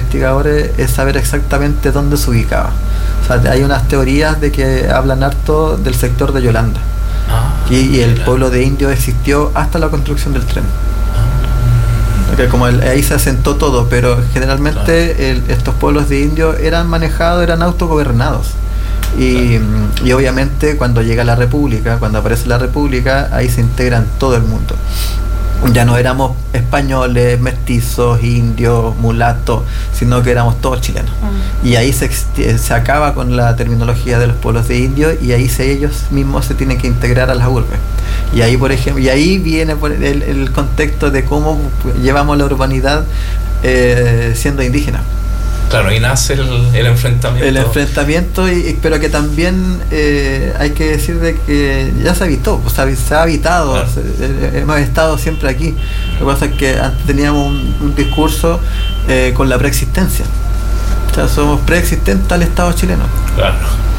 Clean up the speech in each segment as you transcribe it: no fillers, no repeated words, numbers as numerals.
investigadores es saber exactamente dónde se ubicaba. O sea, hay unas teorías de que hablan harto del sector de Yolanda. Y el pueblo de indios existió hasta la construcción del tren. Como ahí se asentó todo, pero generalmente estos pueblos de indios eran autogobernados. Y obviamente cuando llega la República, cuando aparece la República, ahí se integran todo el mundo. Ya no éramos españoles, mestizos, indios, mulatos, sino que éramos todos chilenos. Y ahí se acaba con la terminología de los pueblos de indios, y ahí ellos mismos se tienen que integrar a las urbes. Y ahí, por ejemplo, ahí viene el contexto de cómo llevamos la urbanidad siendo indígenas. Claro, y nace el enfrentamiento. El enfrentamiento, pero que también hay que decir de que ya se habitó, o sea, se ha habitado, claro. Hemos estado siempre aquí. Lo que pasa es que antes teníamos un discurso con la preexistencia. O sea, somos preexistentes al Estado chileno. Claro.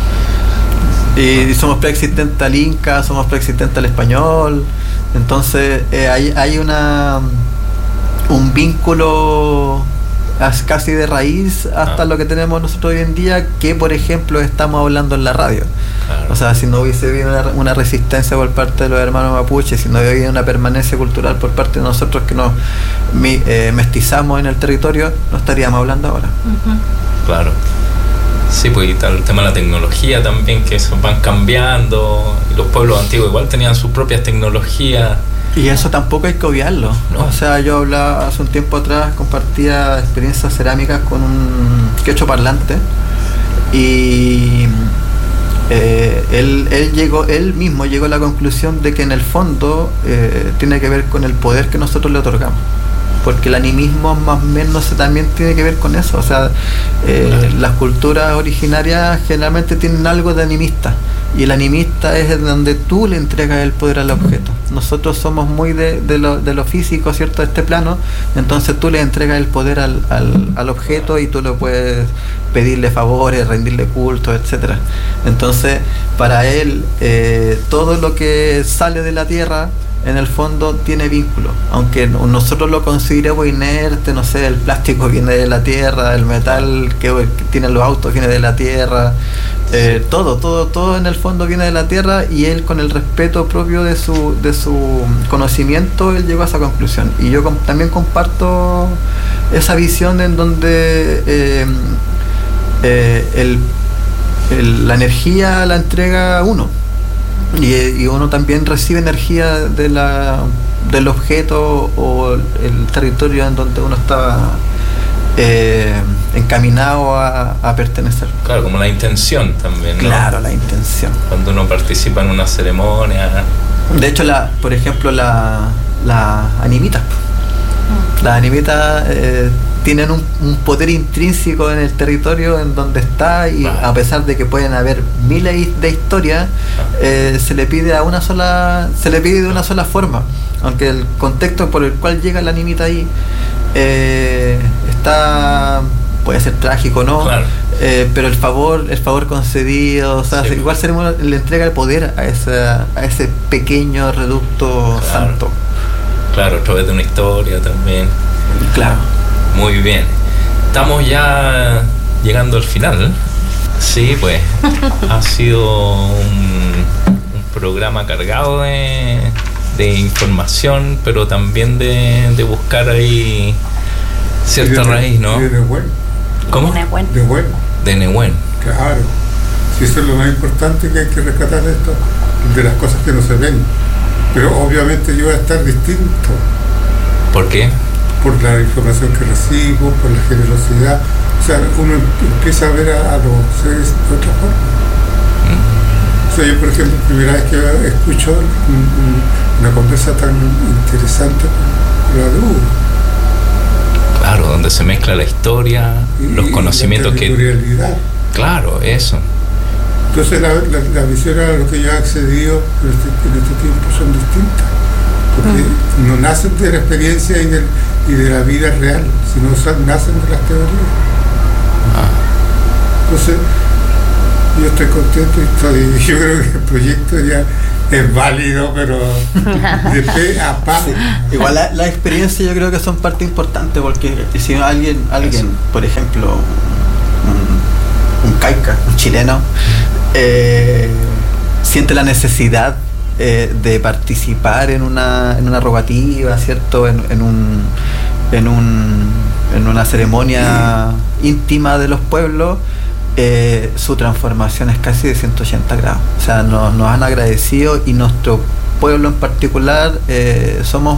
Y somos preexistentes al Inca, somos preexistentes al español. Entonces hay un vínculo casi de raíz hasta lo que tenemos nosotros hoy en día, que por ejemplo estamos hablando en la radio. Claro. O sea, si no hubiese habido una resistencia por parte de los hermanos mapuches, si no hubiera habido una permanencia cultural por parte de nosotros que nos mestizamos en el territorio, no estaríamos hablando ahora. Claro. Sí, pues y tal el tema de la tecnología también, que eso van cambiando, y los pueblos antiguos igual tenían sus propias tecnologías. Y eso tampoco hay que obviarlo, ¿no? O sea, yo hablaba hace un tiempo atrás, compartía experiencias cerámicas con un quechua parlante, y él mismo llegó a la conclusión de que en el fondo tiene que ver con el poder que nosotros le otorgamos, porque el animismo más o menos también tiene que ver con eso. O sea, las culturas originarias generalmente tienen algo de animista, y el animista es donde tú le entregas el poder al objeto. Nosotros somos muy de lo físico, ¿cierto?, de este plano. Entonces tú le entregas el poder al objeto, y tú le puedes pedirle favores, rendirle culto, etcétera. Entonces para él todo lo que sale de la tierra en el fondo tiene vínculo, aunque nosotros lo consideremos inerte. No sé, el plástico viene de la tierra, el metal que tienen los autos viene de la tierra, todo en el fondo viene de la tierra, y él, con el respeto propio de su conocimiento, él llegó a esa conclusión. Y yo también comparto esa visión en donde la energía la entrega uno. Y uno también recibe energía del objeto o el territorio en donde uno está encaminado a pertenecer. Claro, como la intención también, ¿no? Claro, la intención. Cuando uno participa en una ceremonia. De hecho, por ejemplo, las animitas. Las animitas tienen un poder intrínseco en el territorio en donde está, y a pesar de que pueden haber miles de historias, se le pide de una sola forma, aunque el contexto por el cual llega la animita ahí puede ser trágico, ¿no? Claro. Pero el favor concedido, o sea, sí. Igual le entrega el poder a ese pequeño reducto santo. Claro, a través de una historia también. Claro. Muy bien. Estamos ya llegando al final. Sí, pues ha sido un programa cargado de información, pero también de buscar ahí cierta raíz, ¿no? De Nehuen. ¿Cómo? De Nehuen. Claro. Sí, eso es lo más importante que hay que rescatar de esto, de las cosas que no se ven. Pero obviamente yo voy a estar distinto. ¿Por qué? Por la información que recibo, por la generosidad. O sea, uno empieza a ver a los seres de otra forma. O sea, yo, por ejemplo, primera vez que escucho una conversa tan interesante como la de Hugo. Claro, donde se mezcla la historia, los conocimientos la territorialidad. Claro, eso. Entonces la visión a lo que yo he accedido en este tiempo son distintas, porque no nacen de la experiencia y de la vida real, sino nacen de las teorías. Entonces yo estoy contento y yo creo que el proyecto ya es válido, pero de pe a pa. Sí. Igual la experiencia yo creo que son parte importante, porque si alguien por ejemplo, un caica, un chileno, siente la necesidad de participar en una rogativa, ¿cierto? En una ceremonia íntima de los pueblos, su transformación es casi de 180 grados. O sea, nos han agradecido, y nuestro pueblo en particular somos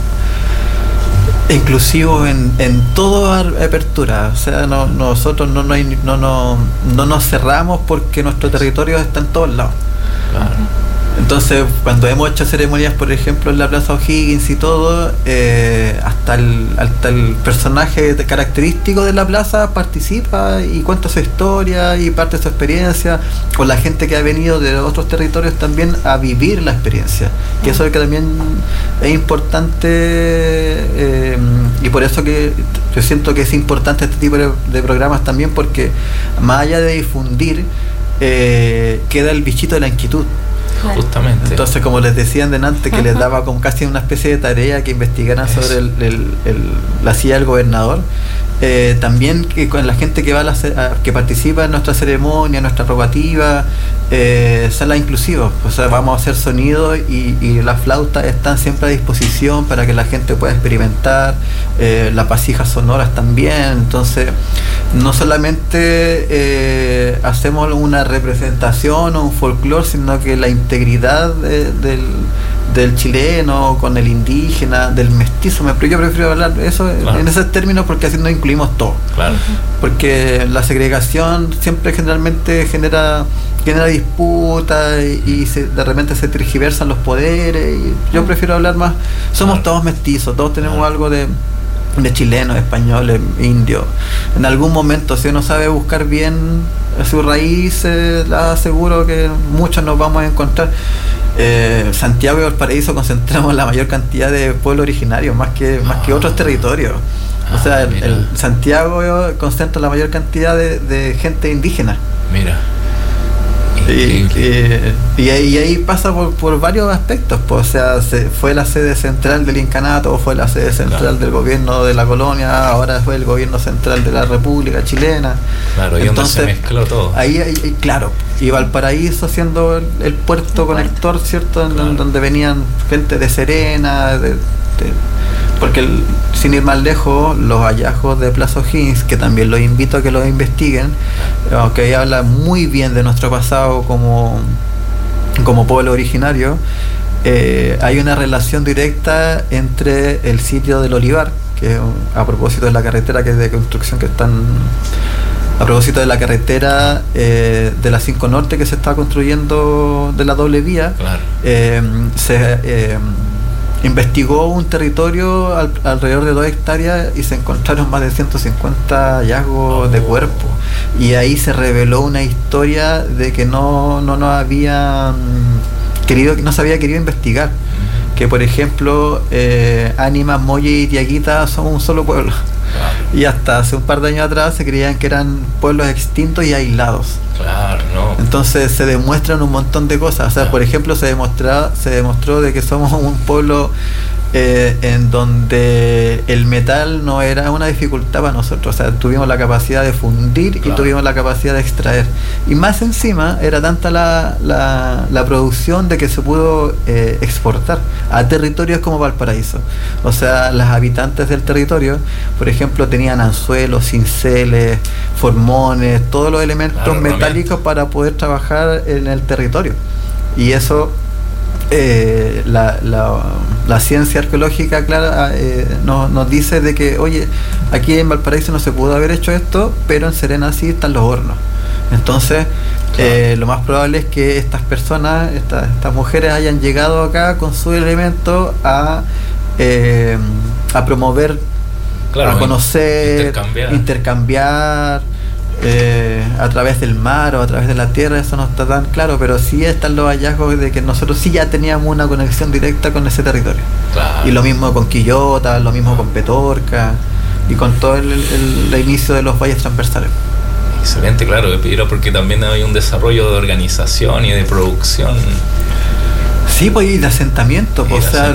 inclusivos en toda apertura. O sea, nosotros no nos cerramos, porque nuestro territorio está en todos lados. Claro. Entonces, cuando hemos hecho ceremonias, por ejemplo, en la Plaza O'Higgins y todo, hasta el personaje característico de la plaza participa y cuenta su historia y parte de su experiencia, o la gente que ha venido de otros territorios también a vivir la experiencia, que eso es que también es importante, y por eso que yo siento que es importante este tipo de programas también, porque más allá de difundir, queda el bichito de la inquietud. Justamente. Entonces, como les decían delante, que les daba como casi una especie de tarea que investigaran sobre la silla del gobernador, también que con la gente que va que participa en nuestra ceremonia, en nuestra rogativa, sala inclusiva. O sea, vamos a hacer sonido y las flautas están siempre a disposición para que la gente pueda experimentar, las vasijas sonoras también. Entonces, no solamente hacemos una representación o un folclore, sino que la integridad del chileno con el indígena, del mestizo. Pero yo prefiero hablar eso, claro, en esos términos, porque así nos incluimos todo. Claro. Porque la segregación siempre generalmente genera disputas y de repente se tergiversan los poderes. Y yo prefiero hablar más. Somos todos mestizos, todos tenemos algo de chilenos, españoles, indios. En algún momento, si uno sabe buscar bien sus raíces, la aseguro que muchos nos vamos a encontrar. Santiago y Valparaíso concentramos la mayor cantidad de pueblos originarios, más que otros territorios. O sea, el Santiago concentra la mayor cantidad de gente indígena. Mira. Y ahí pasa por varios aspectos, pues. O sea, fue la sede central del incanato, fue la sede central, claro, del gobierno de la colonia, ahora fue el gobierno central de la República Chilena. Claro, y entonces se mezcló todo. Ahí, claro, y Valparaíso siendo el puerto conector, ¿cierto? Claro. Donde venían gente de Serena, porque sin ir más lejos, los hallazgos de Plaza O'Higgins, que también los invito a que los investiguen, aunque ahí habla muy bien de nuestro pasado como pueblo originario, hay una relación directa entre el sitio del Olivar, que a propósito de la carretera que es de construcción, que están a propósito de la carretera de la 5 Norte que se está construyendo, de la doble vía. Claro. Investigó un territorio alrededor de 2 hectáreas y se encontraron más de 150 hallazgos de cuerpo, y ahí se reveló una historia de que no se había querido investigar, que por ejemplo Ánimas, Molle y Tiaguita son un solo pueblo, y hasta hace un par de años atrás se creían que eran pueblos extintos y aislados. Claro, no. Entonces se demuestran un montón de cosas. O sea, por ejemplo, se demostró de que somos un pueblo en donde el metal no era una dificultad para nosotros. O sea, tuvimos la capacidad de fundir, claro, y tuvimos la capacidad de extraer. Y más encima, era tanta la producción de que se pudo exportar a territorios como Valparaíso. O sea, las habitantes del territorio, por ejemplo, tenían anzuelos, cinceles, formones, todos los elementos, claro, metálicos para poder trabajar en el territorio. Y eso, la ciencia arqueológica, claro, nos dice de que, oye, aquí en Valparaíso no se pudo haber hecho esto, pero en Serena sí están los hornos. Entonces, claro, lo más probable es que estas personas, estas mujeres hayan llegado acá con su elemento a promover, claro, a conocer, intercambiar a través del mar o a través de la tierra. Eso no está tan claro, pero sí están los hallazgos de que nosotros sí ya teníamos una conexión directa con ese territorio. Claro. Y lo mismo con Quillota, lo mismo con Petorca y con todo el inicio de los valles transversales. Excelente, claro, pero porque también hay un desarrollo de organización y de producción. Sí, pues, y de asentamiento, pues, o sea,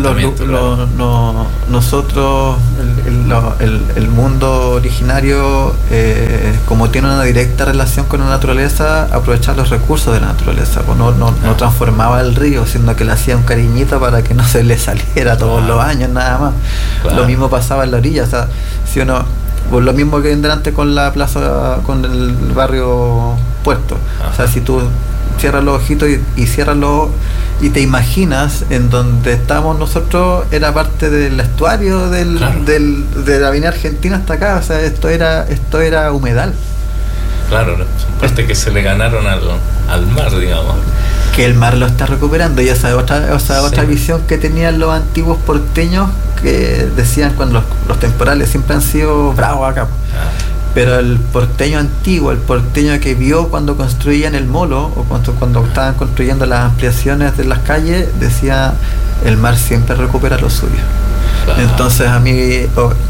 nosotros, el mundo originario, como tiene una directa relación con la naturaleza, aprovechar los recursos de la naturaleza, pues no transformaba el río, sino que le hacía un cariñito para que no se le saliera todos los años, nada más. Lo mismo pasaba en la orilla, o sea, si uno, pues lo mismo que antes con la plaza, con el barrio Puerto, o sea, si tú cierras los ojitos y cierras los y te imaginas en donde estamos nosotros, era parte del estuario de la avenida Argentina hasta acá, o sea, esto era humedal. Claro, son partes que se le ganaron al mar, digamos. Que el mar lo está recuperando, y esa otra visión que tenían los antiguos porteños, que decían cuando los temporales siempre han sido bravos acá. Pero el porteño antiguo, el porteño que vio cuando construían el molo o cuando estaban construyendo las ampliaciones de las calles, decía: el mar siempre recupera lo suyo. Entonces a mí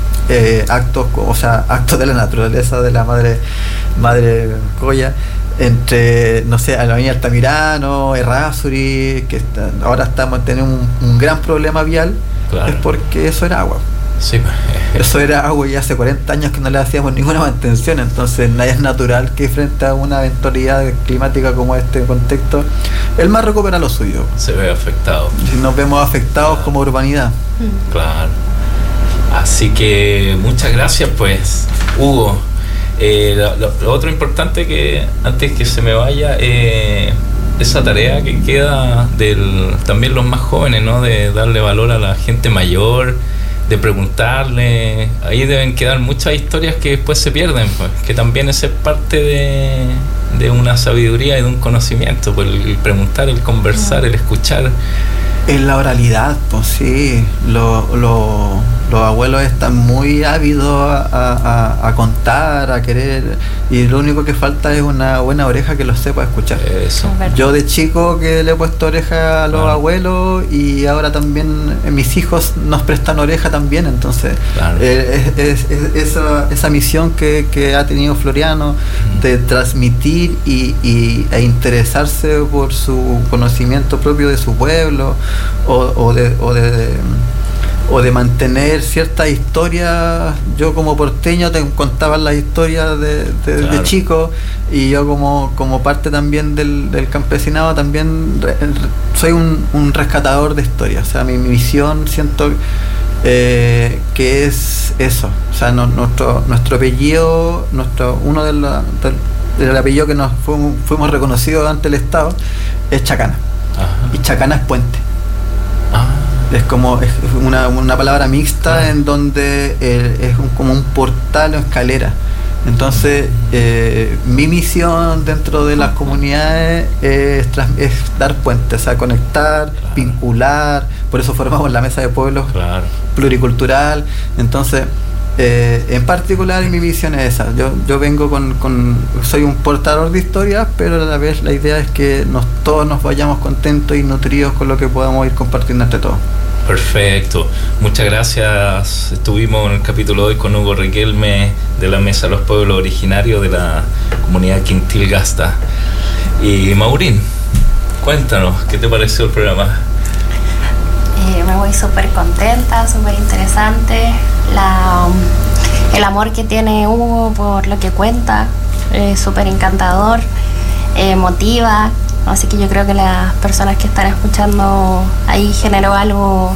actos de la naturaleza de la madre Coya, entre, no sé, a la avenida Altamirano, Errázuri, que ahora estamos teniendo un gran problema vial, es porque eso era agua. Sí. Eso era agua, y hace 40 años que no le hacíamos ninguna mantención. Entonces es natural que frente a una eventualidad climática como este contexto, el mar recupera lo suyo. Se ve afectado. Si nos vemos afectados como urbanidad. Claro. Así que muchas gracias, pues, Hugo. Lo otro importante, que antes que se me vaya, esa tarea que queda también los más jóvenes, ¿no? De darle valor a la gente mayor, de preguntarle. Ahí deben quedar muchas historias que después se pierden, pues, que también esa es parte de una sabiduría y de un conocimiento, pues, el preguntar, el conversar, el escuchar. En la oralidad, pues sí, los abuelos están muy ávidos a contar, a querer, y lo único que falta es una buena oreja que los sepa escuchar. Eso. Yo de chico que le he puesto oreja a los abuelos, y ahora también mis hijos nos prestan oreja también, entonces esa misión que ha tenido Floriano de transmitir e interesarse por su conocimiento propio de su pueblo, o de mantener ciertas historias. Yo como porteño te contaba las historias de chico, y yo como parte también del campesinado también soy un rescatador de historias. O sea, mi misión siento que es eso. O sea, nuestro apellido, uno del apellido que nos fuimos reconocidos ante el Estado es Chacana. Y Chacana es puente. Es como una palabra mixta, en donde es como un portal o escalera. Entonces mi misión dentro de las comunidades es dar puentes, o sea, conectar, vincular. Por eso formamos la mesa de pueblos pluricultural. Entonces en particular mi misión es esa. Yo vengo soy un portador de historias, pero a la vez la idea es que todos nos vayamos contentos y nutridos con lo que podamos ir compartiendo entre todos. Perfecto, muchas gracias. Estuvimos en el capítulo de hoy con Hugo Riquelme, de la Mesa de los Pueblos Originarios de la comunidad Quintil-Gasta. Y Maurín, cuéntanos, ¿qué te pareció el programa? Me voy súper contenta, súper interesante. El amor que tiene Hugo por lo que cuenta es súper encantador, motiva. Así que yo creo que las personas que están escuchando ahí generó algo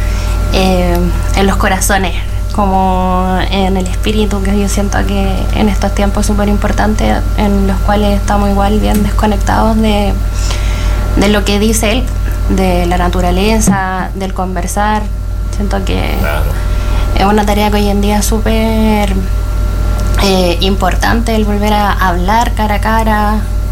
en los corazones, como en el espíritu, que yo siento que en estos tiempos es súper importante, en los cuales estamos igual bien desconectados de lo que dice él, de la naturaleza, del conversar. Siento que es una tarea que hoy en día es súper importante, el volver a hablar cara a cara,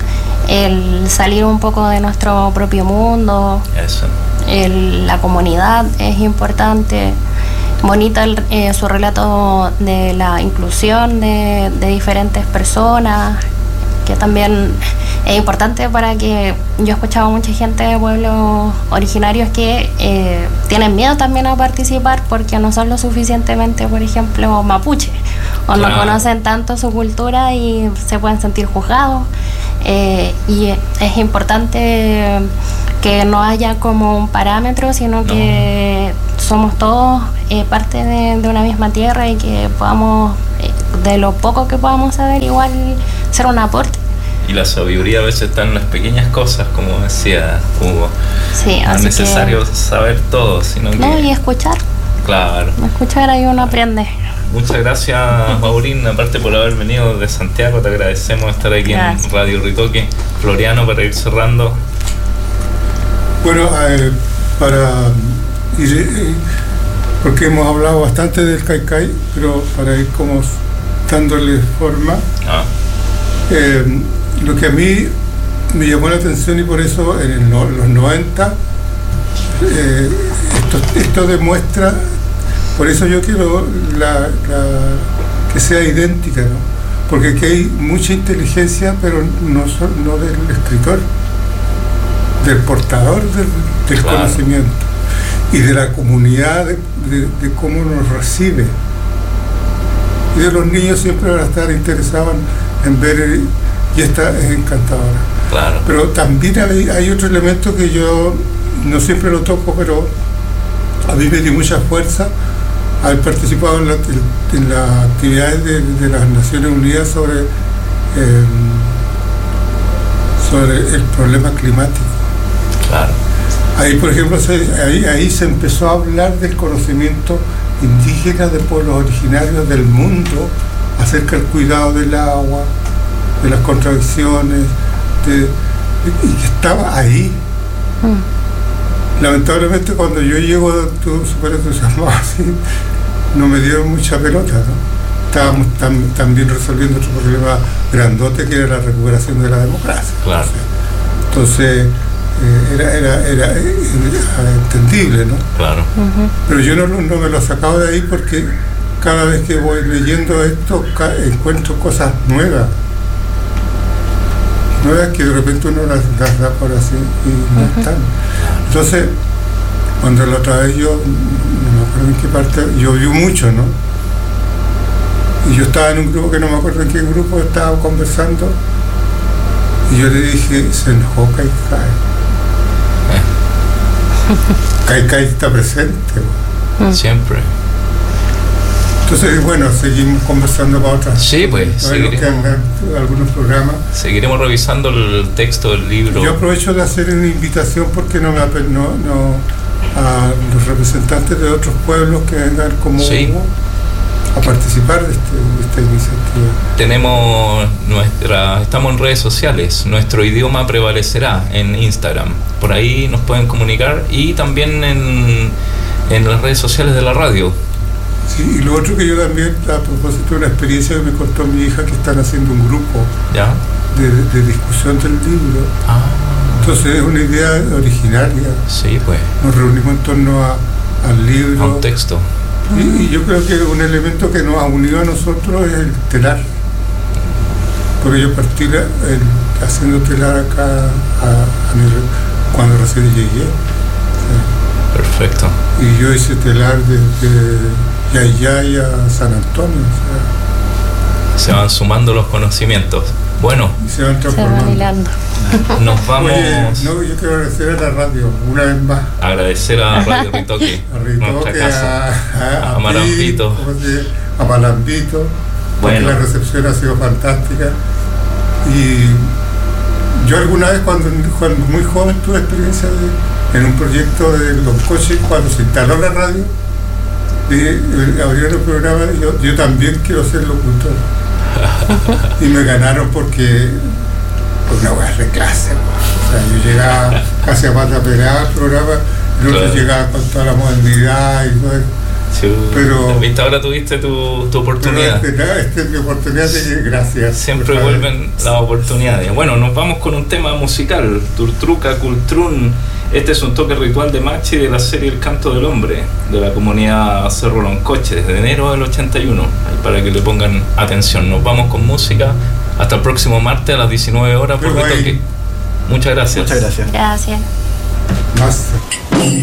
el salir un poco de nuestro propio mundo. Eso. La comunidad es importante. Bonito su relato de la inclusión de diferentes personas, que también es importante, para que yo he escuchado a mucha gente de pueblos originarios que tienen miedo también a participar porque no son lo suficientemente, por ejemplo, mapuche o Claro. no conocen tanto su cultura y se pueden sentir juzgados. Y es importante que no haya como un parámetro, sino que somos todos parte de una misma tierra y que podamos, de lo poco que podamos saber, igual ser un aporte. Y la sabiduría a veces está en las pequeñas cosas, como decía Hugo. Sí, No es así necesario saber todo, sino que, que... no, y escuchar. Claro. Escuchar ahí uno aprende. Muchas gracias, Maurín, aparte por haber venido de Santiago, te agradecemos estar aquí en Radio Ritoque. Floriano, para ir cerrando. Bueno, para ir, porque hemos hablado bastante del Caicai, pero para ir como dándole forma, lo que a mí me llamó la atención y por eso en los 90 esto demuestra. Por eso yo quiero que sea idéntica, ¿no? Porque aquí hay mucha inteligencia, pero no del escritor, del portador del Claro. conocimiento y de la comunidad, de cómo nos recibe. Y de los niños siempre van a estar interesados en ver, y esta es encantadora. Claro. Pero también hay otro elemento que yo no siempre lo toco, pero a mí me dio mucha fuerza haber participado en las actividades de las Naciones Unidas sobre el problema climático. Claro. Ahí, por ejemplo, ahí se empezó a hablar del conocimiento indígena de pueblos originarios del mundo acerca del cuidado del agua, de las contradicciones, y que estaba ahí. Lamentablemente cuando yo llego súper entusiasmado así, no me dieron mucha pelota, ¿no? Estábamos también resolviendo otro problema grandote que era la recuperación de la democracia. Claro. Entonces era entendible, ¿no? Claro. Pero yo no me lo sacaba de ahí porque cada vez que voy leyendo esto encuentro cosas nuevas que de repente uno las da por así y no están. Entonces, cuando la otra vez yo, no me acuerdo en qué parte, llovió mucho, ¿no? Y yo estaba en un grupo que no me acuerdo en qué grupo estaba conversando y yo le dije, se enojó Caicai. Caicai está presente. Siempre. Entonces, bueno, seguimos conversando para otras. Sí, pues, algunos programas. Seguiremos revisando el texto del libro. Yo aprovecho de hacer una invitación porque no a los representantes de otros pueblos que vengan como Hugo a participar de esta iniciativa. Estamos en redes sociales, nuestro idioma prevalecerá en Instagram, por ahí nos pueden comunicar, y también en las redes sociales de la radio. Sí, y lo otro que yo también, a propósito de una experiencia que me contó mi hija, que están haciendo un grupo de discusión del libro. Entonces es una idea originaria. Sí, pues. Nos reunimos en torno al libro. A un texto. Y yo creo que un elemento que nos ha unido a nosotros es el telar. Porque yo partí haciendo telar acá cuando recién llegué. Perfecto. Y yo hice telar desde Yayay a San Antonio. Se van sumando los conocimientos. Bueno. Y se van transformando. Nos vamos. Oye, yo quiero agradecer a la radio una vez más. Agradecer a Radio Ritoque. a Malambito. A Malambito. Porque la recepción ha sido fantástica. Y yo alguna vez cuando muy joven tuve experiencia en un proyecto de Los Coches, cuando se instaló la radio, abrieron el programa, yo también quiero ser locutor. Y me ganaron porque una buena reclase. O sea, yo llegaba casi a pata pelada al programa, el otro llegaba con toda la modernidad y todo eso. Sí, pero viste, ahora tuviste tu oportunidad. Esta es mi oportunidad, gracias. Siempre vuelven las oportunidades. Bueno, nos vamos con un tema musical, Turtruca Cultrún. Este es un toque ritual de Machi de la serie El Canto del Hombre, de la comunidad Cerro Loncoche, desde enero del 81, para que le pongan atención. Nos vamos con música. Hasta el próximo martes a las 19 horas por Ritoque. Muchas gracias. Muchas gracias. Gracias. Master.